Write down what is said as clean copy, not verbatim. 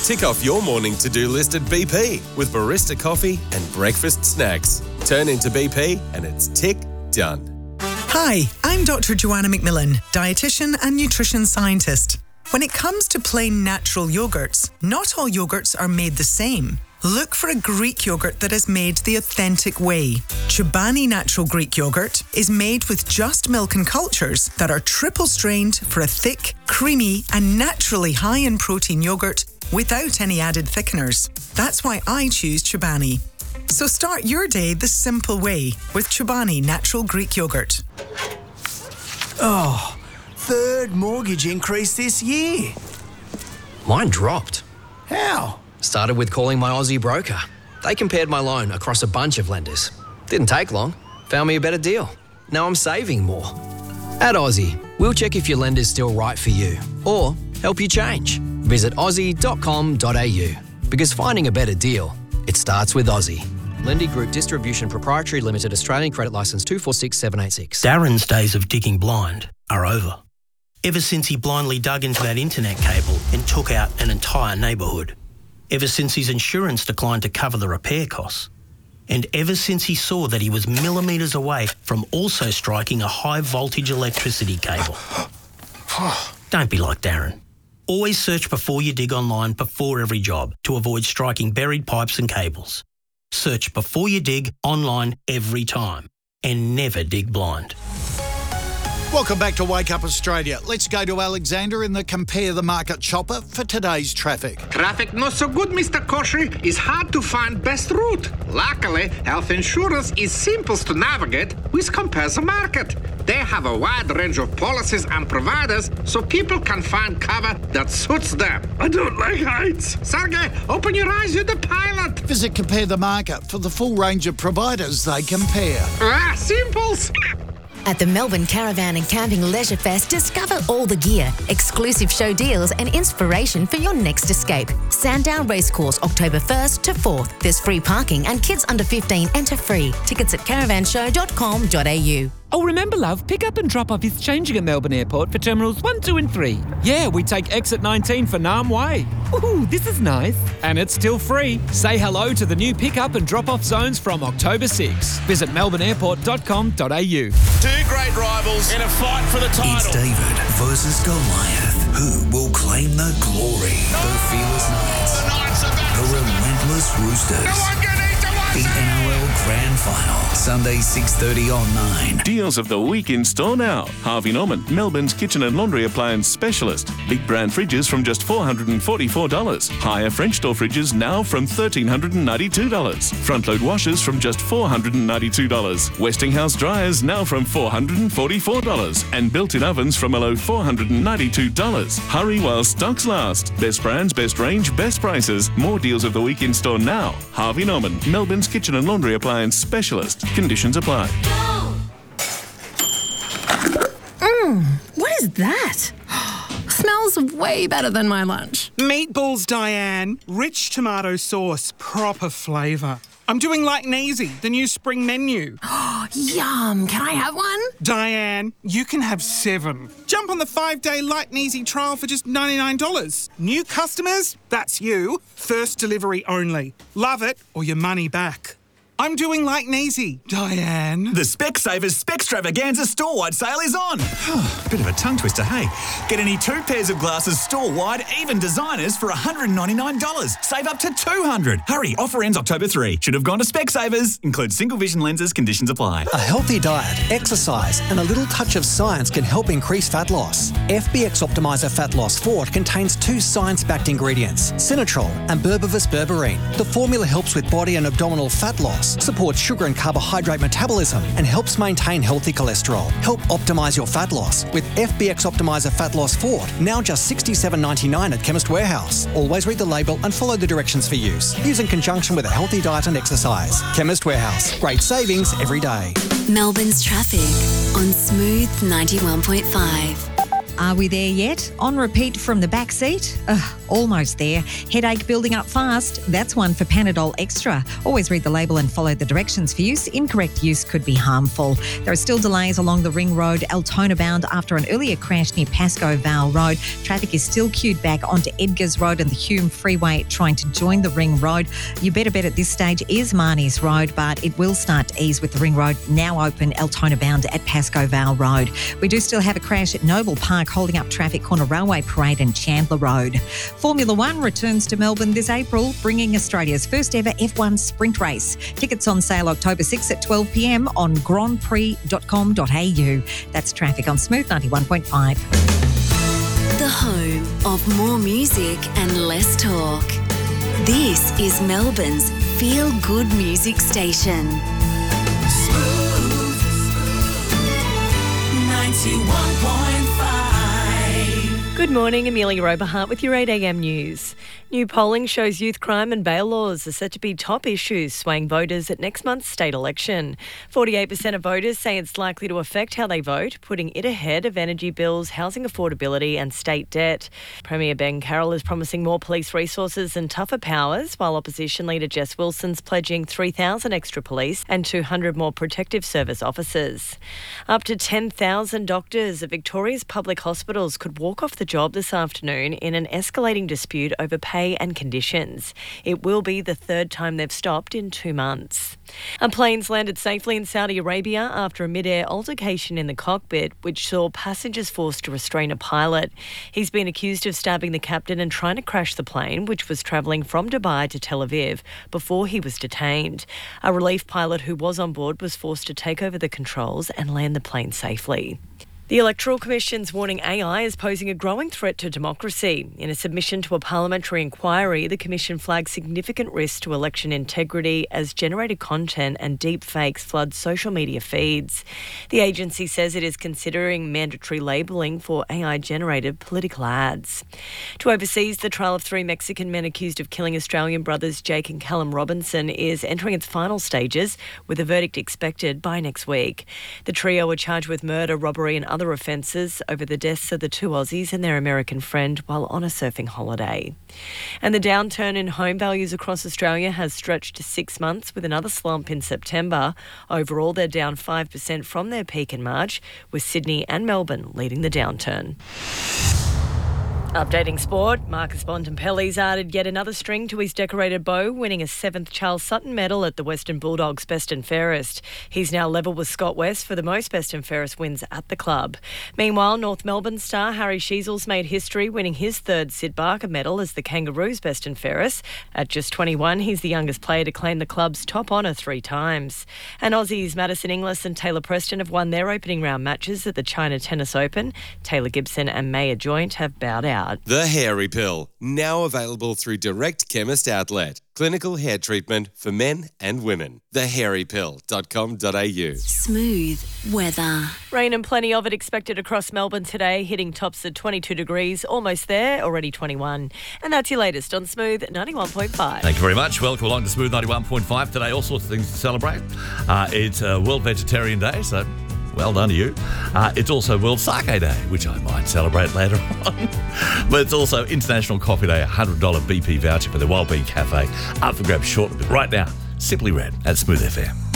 Tick off your morning to-do list at BP with barista coffee and breakfast snacks. Turn into BP and it's tick done. Hi, I'm Dr. Joanna McMillan, dietitian and nutrition scientist. When it comes to plain natural yogurts, not all yogurts are made the same. Look for a Greek yogurt that is made the authentic way. Chobani Natural Greek Yogurt is made with just milk and cultures that are triple strained for a thick, creamy and naturally high in protein yogurt without any added thickeners. That's why I choose Chobani. So start your day the simple way with Chobani Natural Greek Yogurt. Oh, third mortgage increase this year. Mine dropped. How? Started with calling my Aussie broker. They compared my loan across a bunch of lenders. Didn't take long. Found me a better deal. Now I'm saving more. At Aussie, we'll check if your lender's still right for you or help you change. Visit aussie.com.au because finding a better deal, it starts with Aussie. Lendy Group Distribution Proprietary Limited, Australian Credit Licence 246786. Darren's days of digging blind are over. Ever since he blindly dug into that internet cable and took out an entire neighbourhood. Ever since his insurance declined to cover the repair costs. And ever since he saw that he was millimetres away from also striking a high voltage electricity cable. Don't be like Darren. Always search before you dig online before every job to avoid striking buried pipes and cables. Search before you dig online every time and never dig blind. Welcome back to Wake Up Australia. Let's go to Alexander in the Compare the Market chopper for today's traffic. Traffic not so good, Mr. Koshy. It's hard to find best route. Luckily, health insurance is simplest to navigate with Compare the Market. They have a wide range of policies and providers so people can find cover that suits them. I don't like heights. Sergey, open your eyes, you're the pilot. Visit Compare the Market for the full range of providers they compare. Simples. At the Melbourne Caravan and Camping Leisure Fest, discover all the gear, exclusive show deals and inspiration for your next escape. Sandown Racecourse, October 1st to 4th. There's free parking and kids under 15 enter free. Tickets at caravanshow.com.au. Oh, remember, love, pick up and drop off is changing at Melbourne Airport for Terminals 1, 2 and 3. Yeah, we take exit 19 for Nam Way. Ooh, this is nice. And it's still free. Say hello to the new pick-up and drop-off zones from October 6. Visit melbourneairport.com.au. Two great rivals in a fight for the title. It's David versus Goliath. Who will claim the glory? The Fearless Knights. The Knights are back. The Relentless Roosters. No one can eat the The NRL Grand Final. Sunday 6:30 on 9. Deals of the week in store now. Harvey Norman, Melbourne's kitchen and laundry appliance specialist. Big brand fridges from just $444. Higher French door fridges now from $1,392. Front load washers from just $492. Westinghouse dryers now from $444. And built-in ovens from a low $492. Hurry while stocks last. Best brands, best range, best prices. More deals of the week in store now. Harvey Norman, Melbourne's kitchen and laundry appliance specialist. Conditions apply. What is that? Smells way better than my lunch. Meatballs, Diane. Rich tomato sauce, proper flavour. I'm doing like Neasy, the new spring menu. Yum. Can I have one? Diane, you can have 7. Jump on the 5-day Light and Easy trial for just $99. New customers? That's you. First delivery only. Love it or your money back. I'm doing like Neasy, Diane. The Specsavers Specstravaganza store-wide sale is on. Bit of a tongue twister, hey? Get any 2 pairs of glasses store-wide, even designers, for $199. Save up to $200. Hurry, offer ends October 3. Should have gone to Specsavers. Includes single vision lenses, conditions apply. A healthy diet, exercise and a little touch of science can help increase fat loss. FBX Optimizer Fat Loss Fort contains 2 science-backed ingredients, Sinatrol and Berberis berberine. The formula helps with body and abdominal fat loss, supports sugar and carbohydrate metabolism and helps maintain healthy cholesterol. Help optimise your fat loss with FBX Optimizer Fat Loss Fort, now just $67.99 at Chemist Warehouse. Always read the label and follow the directions for use. Use in conjunction with a healthy diet and exercise. Chemist Warehouse. Great savings every day. Melbourne's traffic on Smooth 91.5. Are we there yet? On repeat from the back seat? Almost there. Headache building up fast? That's one for Panadol Extra. Always read the label and follow the directions for use. Incorrect use could be harmful. There are still delays along the Ring Road, Altona bound after an earlier crash near Pascoe Vale Road. Traffic is still queued back onto Edgars Road and the Hume Freeway trying to join the Ring Road. Your better bet at this stage is Marnie's Road, but it will start to ease with the Ring Road now open Altona bound at Pascoe Vale Road. We do still have a crash at Noble Park holding up traffic corner Railway Parade and Chandler Road. Formula One returns to Melbourne this April, bringing Australia's first ever F1 sprint race. Tickets on sale October 6 at 12 p.m. on grandprix.com.au. That's traffic on Smooth 91.5. The home of more music and less talk. This is Melbourne's feel-good music station. Smooth 91.5. Good morning, Amelia Oberhart with your 8am news. New polling shows youth crime and bail laws are set to be top issues swaying voters at next month's state election. 48% of voters say it's likely to affect how they vote, putting it ahead of energy bills, housing affordability and state debt. Premier Ben Carroll is promising more police resources and tougher powers, while opposition leader Jess Wilson's pledging 3,000 extra police and 200 more protective service officers. Up to 10,000 doctors at Victoria's public hospitals could walk off the job this afternoon in an escalating dispute over pay and conditions. It will be the third time they've stopped in 2 months. A plane's landed safely in Saudi Arabia after a mid-air altercation in the cockpit, which saw passengers forced to restrain a pilot. He's been accused of stabbing the captain and trying to crash the plane, which was travelling from Dubai to Tel Aviv, before he was detained. A relief pilot who was on board was forced to take over the controls and land the plane safely. The Electoral Commission's warning AI is posing a growing threat to democracy. In a submission to a parliamentary inquiry, the Commission flagged significant risks to election integrity as generated content and deep fakes flood social media feeds. The agency says it is considering mandatory labelling for AI-generated political ads. To overseas, the trial of 3 Mexican men accused of killing Australian brothers Jake and Callum Robinson is entering its final stages, with a verdict expected by next week. The trio are charged with murder, robbery and other offences over the deaths of the 2 Aussies and their American friend while on a surfing holiday. And the downturn in home values across Australia has stretched to 6 months, with another slump in September. Overall, they're down 5% from their peak in March, with Sydney and Melbourne leading the downturn. Updating sport, Marcus Bontempelli's added yet another string to his decorated bow, winning a 7th Charles Sutton medal at the Western Bulldogs Best and Fairest. He's now level with Scott West for the most Best and Fairest wins at the club. Meanwhile, North Melbourne star Harry Sheasels made history, winning his 3rd Sid Barker medal as the Kangaroos Best and Fairest. At just 21, he's the youngest player to claim the club's top honour 3 times. And Aussies Madison Inglis and Taylor Preston have won their opening round matches at the China Tennis Open. Taylor Gibson and Maya Joint have bowed out. The Hairy Pill, now available through Direct Chemist Outlet. Clinical hair treatment for men and women. thehairypill.com.au. Smooth weather. Rain and plenty of it expected across Melbourne today, hitting tops at 22 degrees, almost there, already 21. And that's your latest on Smooth 91.5. Thank you very much. Welcome along to Smooth 91.5. Today, all sorts of things to celebrate. It's World Vegetarian Day, so well done to you. It's also World Sake Day, which I might celebrate later on. But it's also International Coffee Day, $100 BP voucher for the Wellbeing Cafe. Up for grabs shortly. But right now, Simply Red at Smooth FM.